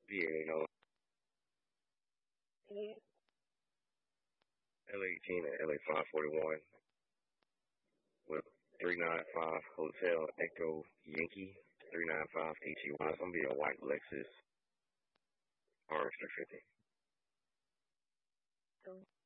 Yeah, Yeah. LA 18 and LA 541 with 395 Hotel Echo Yankee 395 HEY. It's gonna be a white Lexus RX 350.